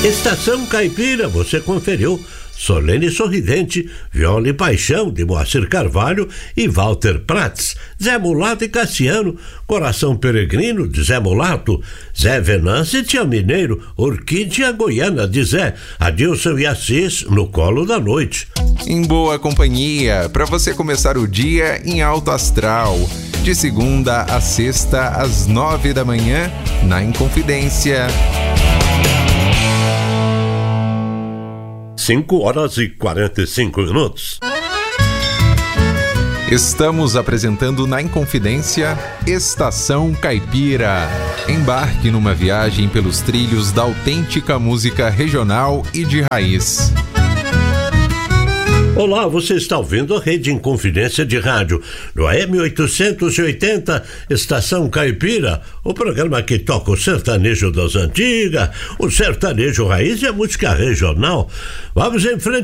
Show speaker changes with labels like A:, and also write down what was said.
A: Estação Caipira, você conferiu Solene Sorridente, Viola e Paixão, de Moacir Carvalho e Walter Prats, Zé Mulato e Cassiano, Coração Peregrino, de Zé Mulato, Zé Venâncio e Tia Mineiro, Orquídea Goiana, de Zé, Adilson e Assis, No Colo da Noite.
B: Em boa companhia, para você começar o dia em alto astral, de segunda a sexta, às 9 da manhã, na Inconfidência.
A: 5h45.
B: Estamos apresentando na Inconfidência Estação Caipira. Embarque numa viagem pelos trilhos da autêntica música regional e de raiz.
A: Olá, você está ouvindo a Rede Inconfidência de Rádio, no AM 880, Estação Caipira, o programa que toca o sertanejo das antigas, o sertanejo raiz e a música regional. Vamos em frente.